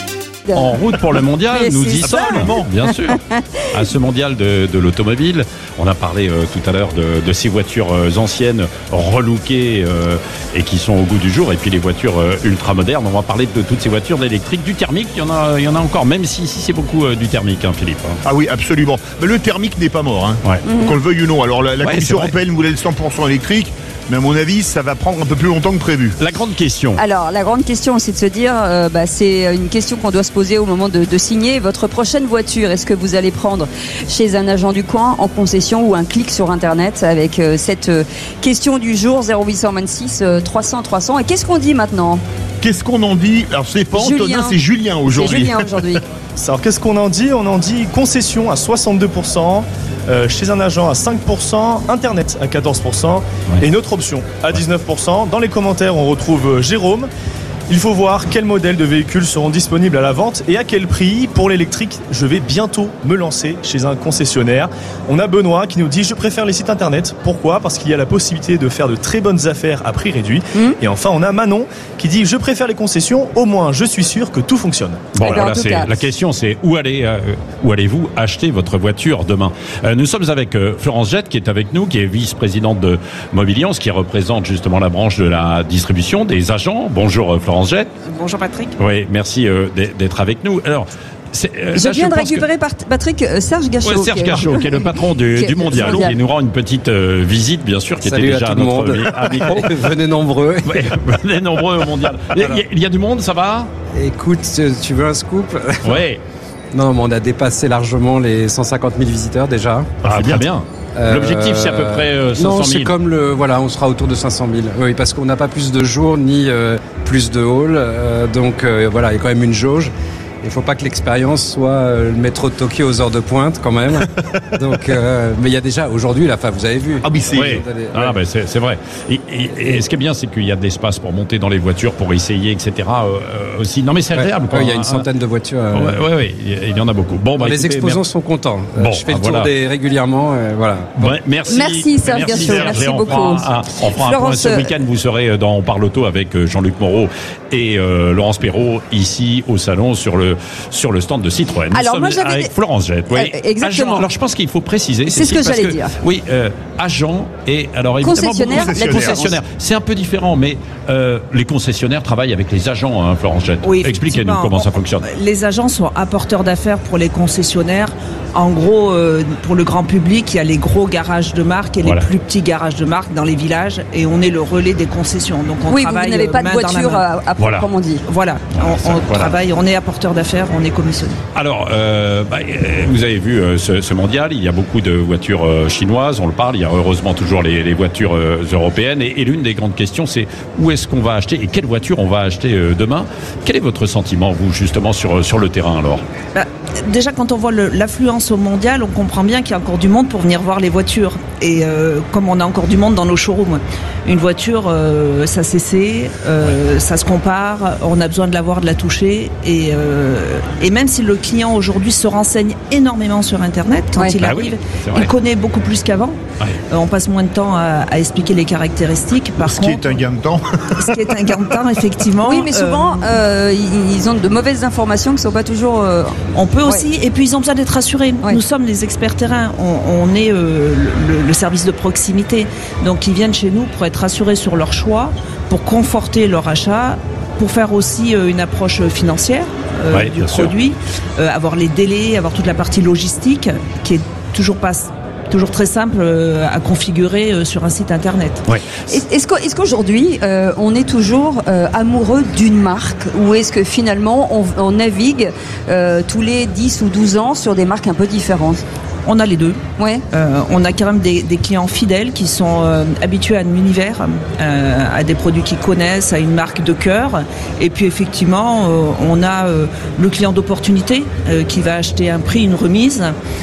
En route pour le mondial, nous y sommes, bien sûr. À ce mondial de, de l'automobile, on a parlé euh, tout à l'heure de, de ces voitures euh, anciennes, relookées euh, et qui sont au goût du jour, et puis les voitures euh, ultra modernes. On va parler de toutes ces voitures d'électrique, du thermique. Il y en a, il y en a encore, même si, si c'est beaucoup euh, du thermique, hein, Philippe. Hein. Ah oui, absolument. Mais le thermique n'est pas mort, hein. Ouais. Qu'on le veuille ou non. Alors la, la ouais, Commission européenne voulait le cent pour cent électrique. Mais à mon avis, ça va prendre un peu plus longtemps que prévu. La grande question. Alors, la grande question, c'est de se dire, euh, bah, c'est une question qu'on doit se poser au moment de, de signer votre prochaine voiture. Est-ce que vous allez prendre chez un agent du coin, en concession, ou un clic sur Internet avec euh, cette euh, question du jour, zéro huit cent vingt-six euh, trois cents trois cents. Et qu'est-ce qu'on dit maintenant ? Qu'est-ce qu'on en dit ? Alors, c'est pas Antonin, c'est Julien aujourd'hui. C'est Julien aujourd'hui. Alors, qu'est-ce qu'on en dit ? On en dit concession à soixante-deux pour cent. Euh, chez un agent à cinq pour cent, Internet à quatorze pour cent, ouais. Et une autre option à dix-neuf pour cent. Dans les commentaires, on retrouve Jérôme. Il faut voir quels modèles de véhicules seront disponibles à la vente et à quel prix. Pour l'électrique, je vais bientôt me lancer chez un concessionnaire. On a Benoît qui nous dit « Je préfère les sites internet ». Pourquoi ? Parce qu'il y a la possibilité de faire de très bonnes affaires à prix réduit. Mmh. Et enfin, on a Manon qui dit « Je préfère les concessions, au moins je suis sûr que tout fonctionne ». Bon, alors là, c'est, la question c'est où, allez, euh, où allez-vous acheter votre voiture demain ? euh, Nous sommes avec euh, Florence Jette qui est avec nous, qui est vice-présidente de Mobiliance, qui représente justement la branche de la distribution des agents. Bonjour euh, Florence Jette. Bonjour Patrick. Oui, merci euh, d'être avec nous. Alors, c'est, euh, je viens je de récupérer que... Patrick euh, Serge Gachot. Ouais, Serge Gachot, qui est, qui est le patron du, du mondial, mondial, qui nous rend une petite euh, visite, bien sûr, qui Salut était déjà à tout notre le monde. ami. Venez nombreux. Ouais, venez nombreux au mondial. Il y, y a du monde, ça va ? Écoute, tu veux un scoop ? Oui. Non, mais on a dépassé largement les cent cinquante mille visiteurs déjà. Ah, c'est bien. bien. L'objectif, c'est à peu près euh, cinq cent mille. Non, c'est comme le, voilà, on sera autour de cinq cent mille. Oui, parce qu'on n'a pas plus de jours ni euh, plus de halls, euh, donc euh, voilà, il y a quand même une jauge. Il ne faut pas que l'expérience soit euh, le métro de Tokyo aux heures de pointe quand même. Donc, euh, mais il y a déjà aujourd'hui, la fin, vous avez vu. Ah oui, c'est, oui. Allez, ah, ouais. ben c'est, c'est vrai. Et, et, et ce qui est bien, c'est qu'il y a de l'espace pour monter dans les voitures, pour essayer, et cetera. Euh, aussi. Non, mais c'est agréable. Ouais, quoi. Ouais, il y a une centaine de voitures. Euh... Oui, ouais, ouais, il y en a beaucoup. Bon, bah, les écoutez, exposants merci. sont contents. Bon, je fais ah, le tour voilà. des régulièrement. Euh, voilà. Bon. Ouais, merci. Merci Serge Gachot. Merci, merci on beaucoup. Fera un, on fera Florence, un point ce week-end. Vous serez dans On parle auto avec Jean-Luc Moreau et euh, Laurence Perrault ici au salon sur le sur le stand de Citroën. Nous alors moi j'avais avec des... Florence Jette. Oui. Euh, exactement. Agent, alors je pense qu'il faut préciser. C'est ce que j'allais que, dire. Oui, euh, agent et alors évidemment concessionnaire. Concessionnaire. concessionnaire. C'est un peu différent, mais euh, les concessionnaires travaillent avec les agents, hein, Florence Jette. Oui, expliquez-nous comment ça fonctionne. Les agents sont apporteurs d'affaires pour les concessionnaires. En gros, euh, pour le grand public, il y a les gros garages de marque et voilà. les plus petits garages de marque dans les villages, et on est le relais des concessions. Donc on oui, travaille. Vous n'avez pas de voiture à, à voilà. proprement dit. Voilà, voilà on, ça, on voilà. travaille, on est apporteur d'affaires, on est commissionné. Alors, euh, bah, vous avez vu euh, ce, ce mondial, il y a beaucoup de voitures euh, chinoises, on le parle, il y a heureusement toujours les, les voitures euh, européennes, et, et l'une des grandes questions, c'est où est-ce qu'on va acheter et quelle voiture on va acheter euh, demain. Quel est votre sentiment, vous, justement, sur, sur le terrain, alors ? Bah, déjà, quand on voit le, l'affluence au mondial, on comprend bien qu'il y a encore du monde pour venir voir les voitures. Et euh, comme on a encore du monde dans nos showrooms, une voiture, euh, ça s'essaie, euh, ouais. ça se compare, on a besoin de la voir, de la toucher. Et, euh, et même si le client aujourd'hui se renseigne énormément sur Internet, quand ouais. il bah arrive, oui, il connaît beaucoup plus qu'avant. Ouais. Euh, on passe moins de temps à, à expliquer les caractéristiques. Par ce contre, qui est un gain de temps. Ce qui est un gain de temps, effectivement. Oui, mais souvent, euh, euh, ils ont de mauvaises informations qui ne sont pas toujours... Euh... On peut ouais. aussi, et puis ils ont besoin d'être rassurés. Ouais. Nous sommes les experts terrain, on, on est euh, le, le service de proximité. Donc ils viennent chez nous pour être rassurés sur leur choix, pour conforter leur achat, pour faire aussi euh, une approche financière euh, ouais, du produit, euh, avoir les délais, avoir toute la partie logistique qui est toujours pas toujours très simple euh, à configurer euh, sur un site internet. Ouais. Est-ce, qu'au- est-ce qu'aujourd'hui euh, on est toujours euh, amoureux d'une marque ou est-ce que finalement on, on navigue euh, tous les dix ou douze ans sur des marques un peu différentes? On a les deux. Ouais. Euh, on a quand même des, des clients fidèles qui sont euh, habitués à un univers, euh, à des produits qu'ils connaissent, à une marque de cœur. Et puis effectivement, euh, on a euh, le client d'opportunité euh, qui va acheter un prix, une remise.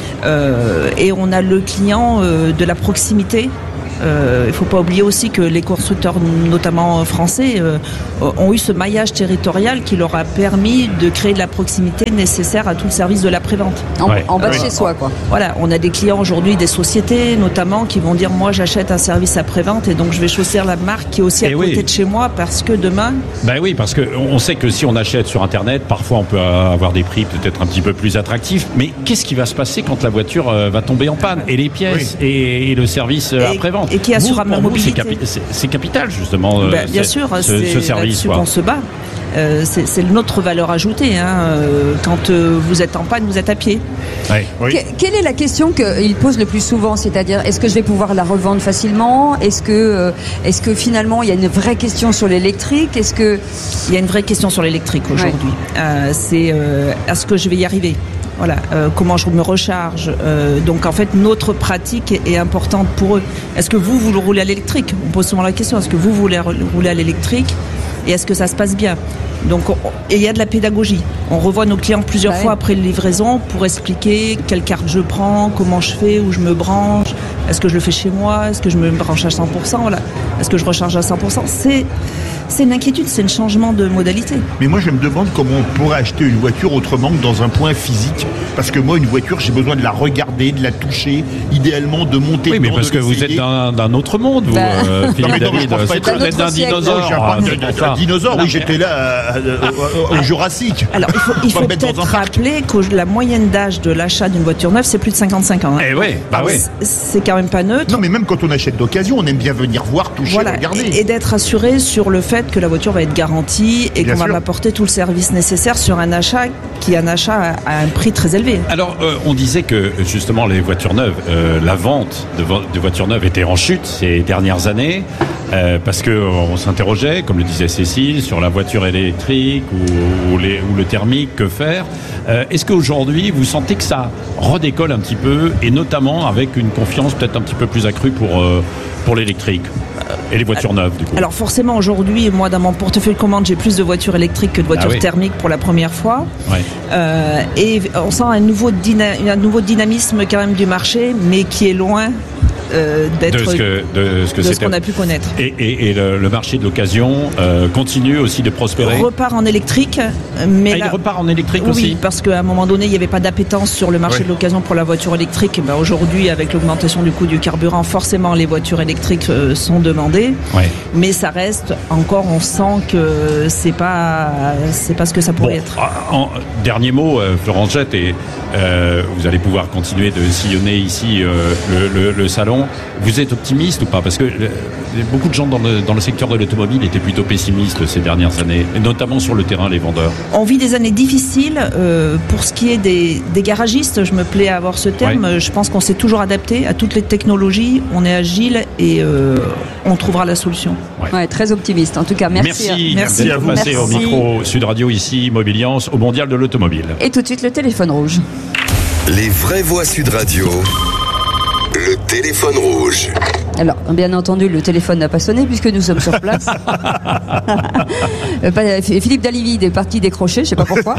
Euh, et on a le client euh, de la proximité. Euh, il ne faut pas oublier aussi que les constructeurs, notamment français, euh, ont eu ce maillage territorial qui leur a permis de créer de la proximité nécessaire à tout le service de l'après-vente. En, ouais. en bas de chez soi, quoi. Voilà, on a des clients aujourd'hui, des sociétés notamment, qui vont dire moi j'achète un service après-vente et donc je vais choisir la marque qui est aussi à Et côté oui. de chez moi parce que demain... Ben oui, parce que on sait que si on achète sur Internet, parfois on peut avoir des prix peut-être un petit peu plus attractifs. Mais qu'est-ce qui va se passer quand la voiture euh, va tomber en panne et les pièces Oui. et, et le service euh, Et- après-vente et qui assure Vous, ma pour vous, mobilité. c'est, capi- c'est- c'est capital justement. euh, Ben, bien ce- sûr, ce, c'est ce service. là-dessus Quoi. qu'on se bat. Euh, c'est, c'est notre valeur ajoutée. Hein. Euh, Quand euh, vous êtes en panne, vous êtes à pied. Ouais. Oui. Que- quelle est la question qu'il pose le plus souvent? C'est-à-dire, est-ce que je vais pouvoir la revendre facilement? Est-ce que, euh, est-ce que finalement il y a une vraie question sur l'électrique? Est-ce que Il y a une vraie question sur l'électrique aujourd'hui. Euh, c'est euh, est-ce que je vais y arriver? Voilà, euh, comment je me recharge. Euh, donc en fait, notre pratique est, est importante pour eux. Est-ce que vous, vous le roulez à l'électrique? On pose souvent la question. Est-ce que vous voulez re- rouler à l'électrique? Et est-ce que ça se passe bien? Donc, on- et il y a de la pédagogie. On revoit nos clients plusieurs Ouais. fois après la livraison pour expliquer quelle carte je prends, comment je fais, où je me branche. Est-ce que je le fais chez moi? Est-ce que je me branche à cent pour cent? Voilà. Est-ce que je recharge à cent pour cent? C'est, c'est une inquiétude, c'est un changement de modalité. Mais moi, je me demande comment on pourrait acheter une voiture autrement que dans un point physique. Parce que moi, une voiture, j'ai besoin de la regarder, de la toucher, idéalement de monter Oui, mais dedans, parce de que vous l'essayer. êtes d'un, d'un autre monde, vous, Bah. euh, Non, Philippe mais non, mais je David. pense pas C'est être que vous d'un êtes d'un autre siècle. dinosaure. Non, je suis pas hein, un- c'est pour un ça. dinosaure, oui, j'étais là euh, euh, au Jurassique. Alors, il faut, il On va faut mettre dans peut-être un parc. rappeler que la moyenne d'âge de l'achat d'une voiture neuve, c'est plus de cinquante-cinq ans. hein. Eh ouais, bah Alors, oui. c'est- C'est quand même pas neutre. Non, mais même quand on achète d'occasion, on aime bien venir voir, toucher, Voilà, regarder. et, et d'être assuré sur le fait que la voiture va être garantie et Bien qu'on va sûr. m'apporter tout le service nécessaire sur un achat qui est un achat à, à un prix très élevé. Alors, euh, on disait que justement les voitures neuves, euh, la vente de, vo- de voitures neuves était en chute ces dernières années, euh, parce que euh, on s'interrogeait, comme le disait Cécile, sur la voiture électrique ou, ou, les- ou le thermique, que faire. Euh, est-ce qu'aujourd'hui vous sentez que ça redécolle un petit peu, et notamment avec une confiance peut-être un petit peu plus accrue pour euh, pour l'électrique et les voitures neuves du coup? Alors forcément aujourd'hui, moi dans mon portefeuille commande, j'ai plus de voitures électriques que de voitures Ah oui. thermiques pour la première fois. Ouais. Euh, et on sent un nouveau, dyna- un nouveau dynamisme quand même du marché, mais qui est loin euh, d'être De ce que, de ce que de ce c'était. qu'on a pu connaître. Et, et, et le, le marché de l'occasion euh, continue aussi de prospérer. Repart en électrique, mais Ah, il là- repart en électrique oui, aussi. parce qu'à un moment donné, il n'y avait pas d'appétence sur le marché Ouais. de l'occasion pour la voiture électrique. Et ben aujourd'hui, avec l'augmentation du coût du carburant, forcément, les voitures électriques euh, sont demandées. Ouais. Mais ça reste encore, on sent que c'est pas, c'est pas ce que ça pourrait Bon, être. en, en- dernier mot, euh, Florence Jette, et euh, vous allez pouvoir continuer de sillonner ici euh, le, le- le salon. Vous êtes optimiste ou pas? Parce que euh, beaucoup de gens dans le, dans le secteur de l'automobile étaient plutôt pessimistes ces dernières années, et notamment sur le terrain, les vendeurs. On vit des années difficiles. euh, pour ce qui est des, des garagistes, je me plais à avoir ce terme. Ouais. Je pense qu'on s'est toujours adapté à toutes les technologies. On est agile et euh, on trouvera la solution. Ouais, très optimiste. En tout cas, merci. Merci, d'être passé au Merci. micro Sud Radio ici, Mobiliance, au Mondial de l'automobile. Et tout de suite, le téléphone rouge. Les vraies voix Sud Radio. Le téléphone rouge. Alors, bien entendu, le téléphone n'a pas sonné puisque nous sommes sur place. Euh, pas- Philippe Dalivide est parti décrocher, je sais pas pourquoi.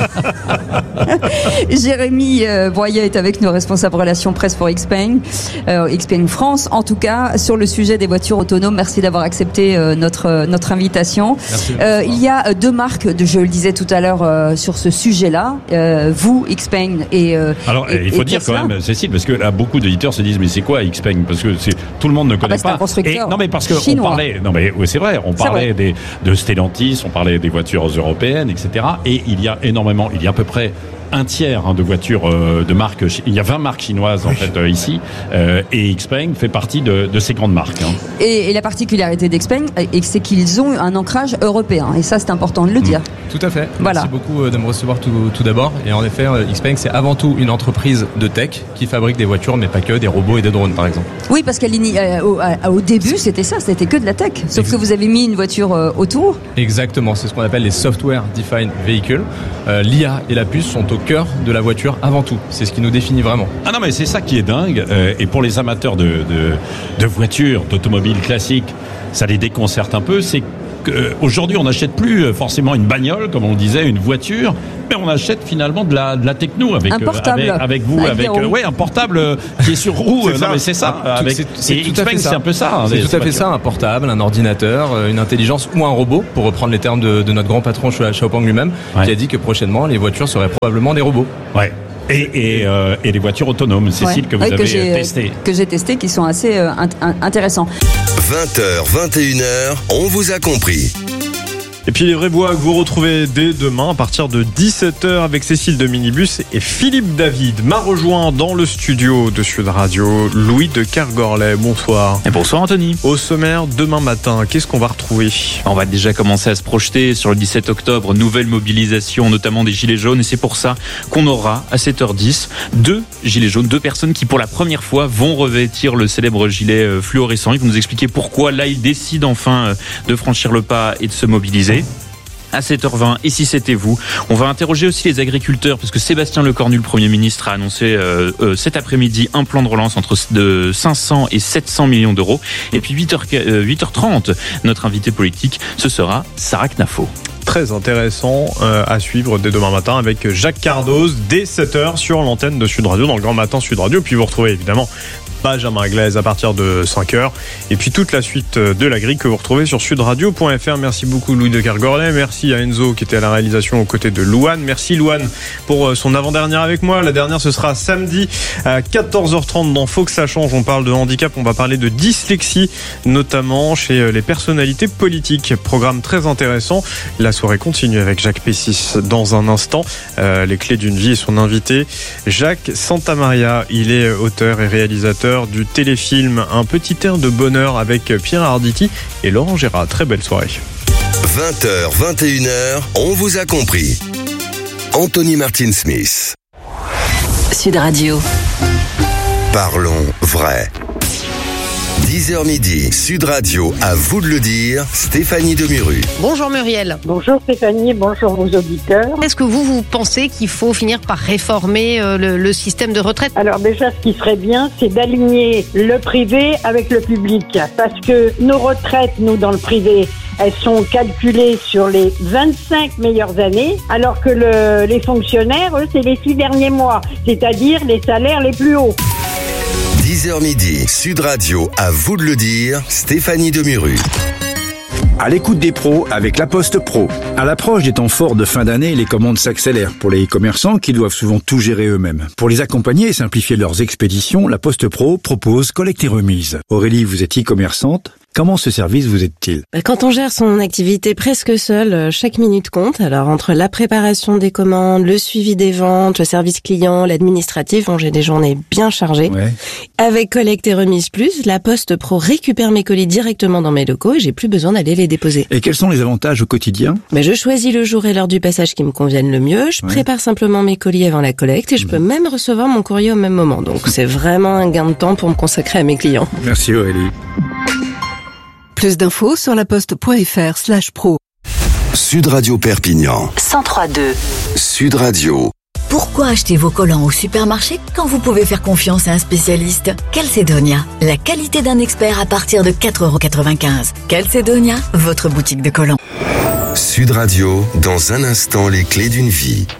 Jérémy euh, Boyer est avec nous, responsable relations presse pour Xpeng, euh, Xpeng France. En tout cas, sur le sujet des voitures autonomes, merci d'avoir accepté euh, notre euh, notre invitation. Merci. Euh, il y a euh, deux marques, de, je le disais tout à l'heure, euh, sur ce sujet-là. Euh, vous, Xpeng et euh, Alors, et- il faut et dire Tesla. quand même, Cécile, parce que là, beaucoup d'éditeurs se disent, mais c'est quoi Xpeng? Parce que c'est, tout le monde ne connaît bah, c'est pas. un constructeur Et, non, mais parce que on chinois. parlait, non, mais oui, c'est vrai, on C'est parlait vrai. des, de Stellantis, on parlait des voitures européennes, et cetera. Et il y a énormément, il y a à peu près un tiers hein, de voitures euh, de marque. Il y a vingt marques chinoises en fait euh, ici, euh, et Xpeng fait partie de, de ces grandes marques. Hein. Et, et la particularité d'Xpeng, c'est qu'ils ont un ancrage européen. Et ça, c'est important de le dire. Mmh. Tout à fait. Voilà. Merci beaucoup de me recevoir tout, tout d'abord. Et en effet, Xpeng, c'est avant tout une entreprise de tech qui fabrique des voitures, mais pas que, des robots et des drones, par exemple. Oui, parce qu'au euh, au début, c'était ça, c'était que de la tech. Sauf exact. Que vous avez mis une voiture euh, autour. Exactement, c'est ce qu'on appelle les Software Defined Vehicles. Euh, L'I A et la puce sont au cœur de la voiture avant tout. C'est ce qui nous définit vraiment. Ah non, mais c'est ça qui est dingue. Euh, et pour les amateurs de, de, de voitures, d'automobiles classiques, ça les déconcerte un peu. C'est qu'aujourd'hui, on n'achète plus forcément une bagnole, comme on disait, une voiture, mais on achète finalement de la, de la techno avec, un portable. avec, avec vous, avec, avec euh, ouais, un portable qui est sur roue. C'est non, mais c'est ça. Ah, avec, c'est, c'est et tout à fait ça. C'est un peu ça. Hein, c'est tout à fait ça, un portable, un ordinateur, une intelligence ou un robot, pour reprendre les termes de, de notre grand patron Xiaopeng lui-même, ouais. qui a dit que prochainement, les voitures seraient probablement des robots. Ouais. Et, et, euh, et les voitures autonomes, Cécile, ouais. que vous ouais, avez que testées. Que j'ai testé, qui sont assez euh, int- intéressants. vingt heures, vingt et une heures, on vous a compris. Et puis les vraies voix que vous retrouvez dès demain à partir de dix-sept heures avec Cécile de Minibus et Philippe David m'a rejoint dans le studio de Sud Radio, Louis de Kergorlet. Bonsoir. Et bonsoir Anthony. Au sommaire, demain matin, qu'est-ce qu'on va retrouver ? On va déjà commencer à se projeter sur le dix-sept octobre, nouvelle mobilisation, notamment des Gilets jaunes. Et c'est pour ça qu'on aura à sept heures dix deux Gilets jaunes, deux personnes qui pour la première fois vont revêtir le célèbre gilet fluorescent. Ils vont nous expliquer pourquoi là ils décident enfin de franchir le pas et de se mobiliser. À sept heures vingt, et si c'était vous, on va interroger aussi les agriculteurs, parce que Sébastien Lecornu, le Premier ministre, a annoncé euh, euh, cet après-midi un plan de relance entre de cinq cents et sept cents millions d'euros. Et puis huit heures trente, notre invité politique, ce sera Sarah Knafo. Très intéressant euh, à suivre dès demain matin avec Jacques Cardoz dès sept heures sur l'antenne de Sud Radio, dans le Grand Matin Sud Radio. Puis vous retrouvez évidemment Benjamin Glaise à partir de cinq heures. Et puis toute la suite de la grille que vous retrouvez sur sudradio point f r. Merci beaucoup Louis de Kergorlet. Merci à Enzo qui était à la réalisation aux côtés de Louane. Merci Louane pour son avant-dernière avec moi. La dernière, ce sera samedi à quatorze heures trente dans Faut que ça change. On parle de handicap, on va parler de dyslexie, notamment chez les personnalités politiques. Programme très intéressant. La soirée continue avec Jacques Pessis dans un instant. Euh, les clés d'une vie et son invité, Jacques Santamaria. Il est auteur et réalisateur du téléfilm Un petit air de bonheur avec Pierre Arditi et Laurent Gérard. Très belle soirée. vingt heures, vingt et une heures, on vous a compris. Anthony Martin Smith. Sud Radio. Parlons vrai. dix heures midi, Sud Radio, à vous de le dire, Stéphanie Demuru. Bonjour Muriel. Bonjour Stéphanie, bonjour vos auditeurs. Est-ce que vous, vous pensez qu'il faut finir par réformer euh, le, le système de retraite ? Alors déjà, ce qui serait bien, c'est d'aligner le privé avec le public. Parce que nos retraites, nous, dans le privé, elles sont calculées sur les vingt-cinq meilleures années, alors que le, les fonctionnaires, eux, c'est les six derniers mois, c'est-à-dire les salaires les plus hauts. dix heures midi, Sud Radio, à vous de le dire, Stéphanie Demuru. À l'écoute des pros avec La Poste Pro. À l'approche des temps forts de fin d'année, les commandes s'accélèrent pour les commerçants qui doivent souvent tout gérer eux-mêmes. Pour les accompagner et simplifier leurs expéditions, La Poste Pro propose collecte et remise. Aurélie, vous êtes e-commerçante. Comment ce service vous aide-t-il ? Quand on gère son activité presque seul, chaque minute compte. Alors entre la préparation des commandes, le suivi des ventes, le service client, l'administratif, bon, j'ai des journées bien chargées. Ouais. Avec Collecte et Remise Plus, La Poste Pro récupère mes colis directement dans mes locaux et j'ai plus besoin d'aller les déposer. Et quels sont les avantages au quotidien ? Ben, je choisis le jour et l'heure du passage qui me conviennent le mieux. Je ouais. prépare simplement mes colis avant la collecte et je mmh. peux même recevoir mon courrier au même moment. Donc c'est vraiment un gain de temps pour me consacrer à mes clients. Merci Aurélie. Plus d'infos sur laposte.fr slash pro. Sud Radio Perpignan. cent trois virgule deux. Sud Radio. Pourquoi acheter vos collants au supermarché quand vous pouvez faire confiance à un spécialiste ? Calcedonia, la qualité d'un expert à partir de quatre euros quatre-vingt-quinze. Calcedonia, votre boutique de collants. Sud Radio, dans un instant, les clés d'une vie.